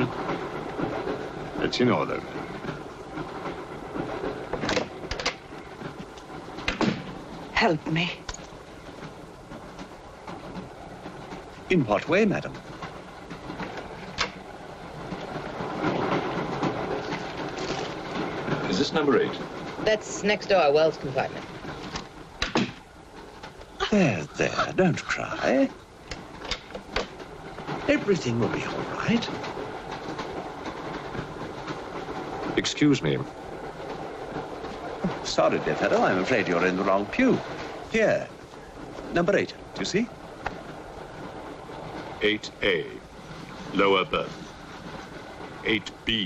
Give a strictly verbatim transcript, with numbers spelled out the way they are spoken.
It's in order. Help me. In what way, madam? Is this number eight? That's next door, Wells compartment. There, there, don't cry. Everything will be all right. Excuse me. Sorry, dear fellow, I'm afraid you're in the wrong pew. Here, number eight, do you see? eight A, lower berth. eight B,